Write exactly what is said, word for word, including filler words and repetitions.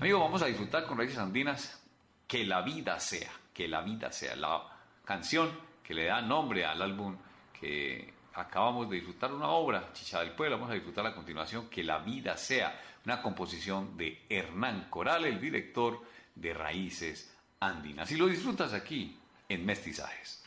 Amigo, vamos a disfrutar con Raíces Andinas Que la vida sea, que la vida sea, la canción que le da nombre al álbum que acabamos de disfrutar, una obra, Chicha del Pueblo. Vamos a disfrutar a continuación Que la vida sea, una composición de Hernán Coral, el director de Raíces Andinas. Y lo disfrutas aquí en Mestizajes.